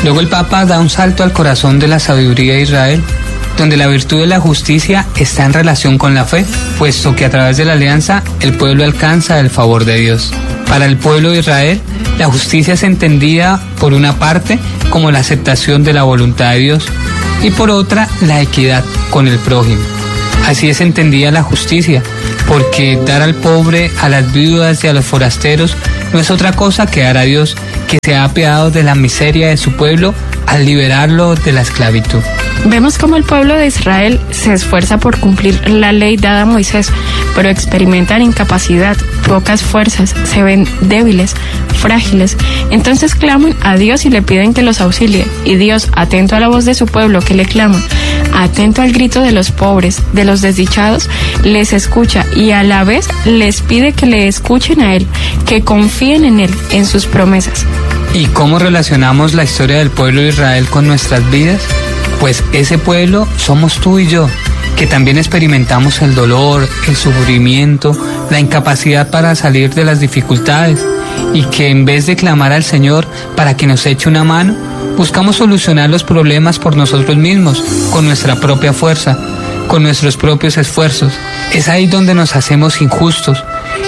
Luego el Papa da un salto al corazón de la sabiduría de Israel, donde la virtud de la justicia está en relación con la fe, puesto que a través de la alianza el pueblo alcanza el favor de Dios. Para el pueblo de Israel, la justicia es entendida por una parte como la aceptación de la voluntad de Dios y por otra la equidad con el prójimo. Así es entendida la justicia, porque dar al pobre, a las viudas y a los forasteros no es otra cosa que dar a Dios, que se ha apiadado de la miseria de su pueblo al liberarlo de la esclavitud. Vemos cómo el pueblo de Israel se esfuerza por cumplir la ley dada a Moisés, pero experimentan incapacidad, pocas fuerzas, se ven débiles, frágiles. Entonces claman a Dios y le piden que los auxilie. Y Dios, atento a la voz de su pueblo que le clama, atento al grito de los pobres, de los desdichados, les escucha y a la vez les pide que le escuchen a Él, que confíen en Él, en sus promesas. ¿Y cómo relacionamos la historia del pueblo de Israel con nuestras vidas? Pues ese pueblo somos tú y yo, que también experimentamos el dolor, el sufrimiento, la incapacidad para salir de las dificultades, y que en vez de clamar al Señor para que nos eche una mano, buscamos solucionar los problemas por nosotros mismos, con nuestra propia fuerza, con nuestros propios esfuerzos. Es ahí donde nos hacemos injustos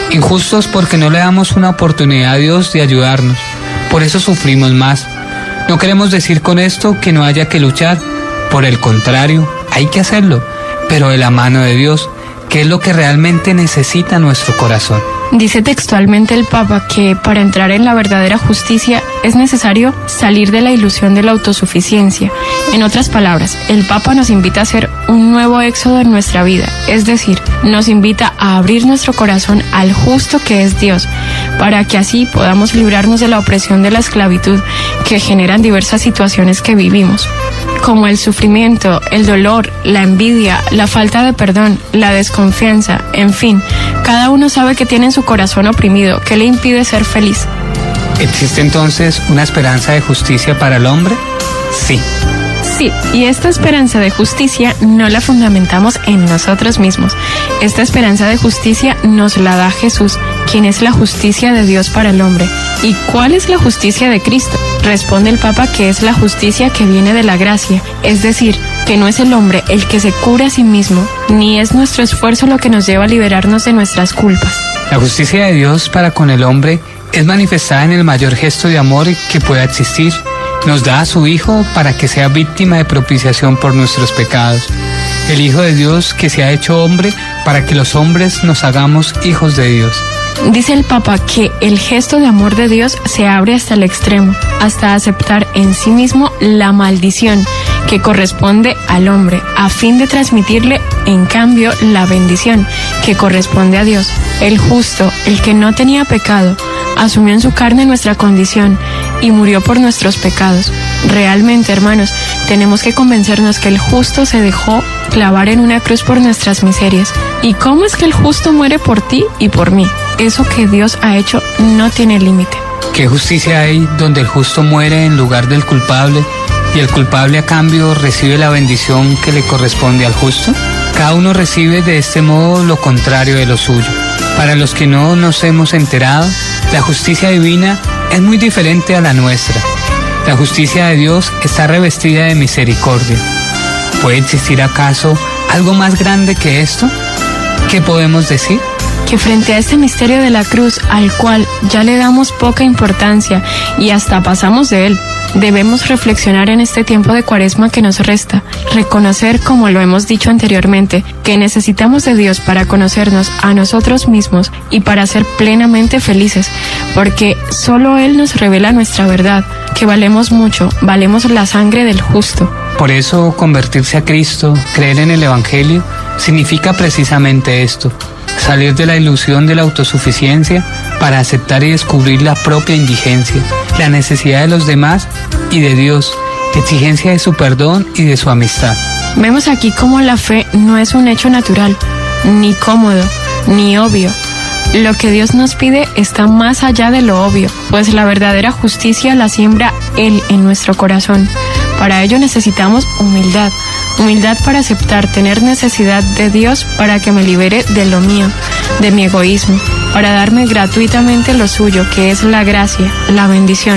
porque no le damos una oportunidad a Dios de ayudarnos. Por eso sufrimos más. No queremos decir con esto que no haya que luchar. Por el contrario, hay que hacerlo, pero de la mano de Dios, que es lo que realmente necesita nuestro corazón. Dice textualmente el Papa que para entrar en la verdadera justicia es necesario salir de la ilusión de la autosuficiencia. En otras palabras, el Papa nos invita a hacer un nuevo éxodo en nuestra vida, es decir, nos invita a abrir nuestro corazón al justo que es Dios, para que así podamos librarnos de la opresión de la esclavitud que generan diversas situaciones que vivimos, como el sufrimiento, el dolor, la envidia, la falta de perdón, la desconfianza, en fin, cada uno sabe que tiene en su corazón oprimido, que le impide ser feliz. ¿Existe entonces una esperanza de justicia para el hombre? Sí. Sí, y esta esperanza de justicia no la fundamentamos en nosotros mismos. Esta esperanza de justicia nos la da Jesús, quien es la justicia de Dios para el hombre. ¿Y cuál es la justicia de Cristo? Responde el Papa que es la justicia que viene de la gracia, es decir, que no es el hombre el que se cura a sí mismo, ni es nuestro esfuerzo lo que nos lleva a liberarnos de nuestras culpas. La justicia de Dios para con el hombre es manifestada en el mayor gesto de amor que pueda existir. Nos da a su Hijo para que sea víctima de propiciación por nuestros pecados. El Hijo de Dios que se ha hecho hombre para que los hombres nos hagamos hijos de Dios. Dice el Papa que el gesto de amor de Dios se abre hasta el extremo, hasta aceptar en sí mismo la maldición que corresponde al hombre, a fin de transmitirle, en cambio, la bendición que corresponde a Dios. El justo, el que no tenía pecado, asumió en su carne nuestra condición y murió por nuestros pecados. Realmente, hermanos, tenemos que convencernos que el justo se dejó clavar en una cruz por nuestras miserias. ¿Y cómo es que el justo muere por ti y por mí? Eso que Dios ha hecho no tiene límite. ¿Qué justicia hay donde el justo muere en lugar del culpable y el culpable a cambio recibe la bendición que le corresponde al justo? Cada uno recibe de este modo lo contrario de lo suyo. Para los que no nos hemos enterado, la justicia divina es muy diferente a la nuestra. La justicia de Dios está revestida de misericordia. ¿Puede existir acaso algo más grande que esto? ¿Qué podemos decir? Que frente a este misterio de la cruz, al cual ya le damos poca importancia y hasta pasamos de él, debemos reflexionar en este tiempo de Cuaresma que nos resta, reconocer, como lo hemos dicho anteriormente, que necesitamos de Dios para conocernos a nosotros mismos y para ser plenamente felices, porque solo Él nos revela nuestra verdad, que valemos mucho, valemos la sangre del justo. Por eso, convertirse a Cristo, creer en el Evangelio, significa precisamente esto: salir de la ilusión de la autosuficiencia para aceptar y descubrir la propia indigencia, la necesidad de los demás y de Dios, exigencia de su perdón y de su amistad. Vemos aquí cómo la fe no es un hecho natural, ni cómodo, ni obvio. Lo que Dios nos pide está más allá de lo obvio, pues la verdadera justicia la siembra Él en nuestro corazón. Para ello necesitamos humildad, humildad para aceptar tener necesidad de Dios para que me libere de lo mío, de mi egoísmo, para darme gratuitamente lo suyo, que es la gracia, la bendición,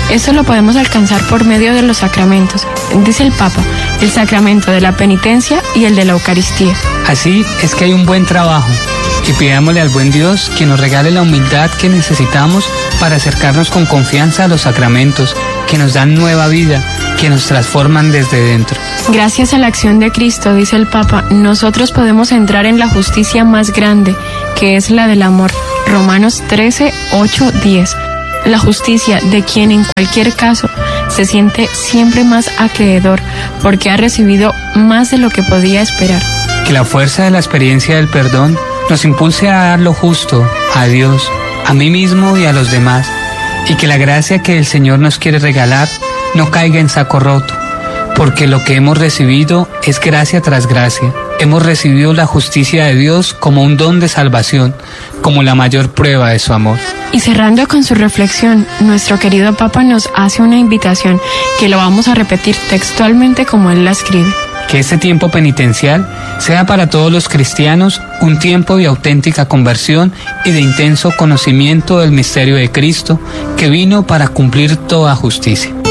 Esto lo podemos alcanzar por medio de los sacramentos. Dice el Papa, el sacramento de la penitencia y el de la Eucaristía. Así es que hay un buen trabajo. Y pidámosle al buen Dios que nos regale la humildad que necesitamos para acercarnos con confianza a los sacramentos, que nos dan nueva vida, que nos transforman desde dentro. Gracias a la acción de Cristo, dice el Papa, nosotros podemos entrar en la justicia más grande, que es la del amor. Romanos 13, 8, 10. La justicia de quien en cualquier caso se siente siempre más acreedor, porque ha recibido más de lo que podía esperar. Que la fuerza de la experiencia del perdón nos impulse a dar lo justo a Dios, a mí mismo y a los demás, y que la gracia que el Señor nos quiere regalar no caiga en saco roto, porque lo que hemos recibido es gracia tras gracia. Hemos recibido la justicia de Dios como un don de salvación, como la mayor prueba de su amor. Y cerrando con su reflexión, nuestro querido Papa nos hace una invitación que lo vamos a repetir textualmente como él la escribe. Que este tiempo penitencial sea para todos los cristianos un tiempo de auténtica conversión y de intenso conocimiento del misterio de Cristo, que vino para cumplir toda justicia.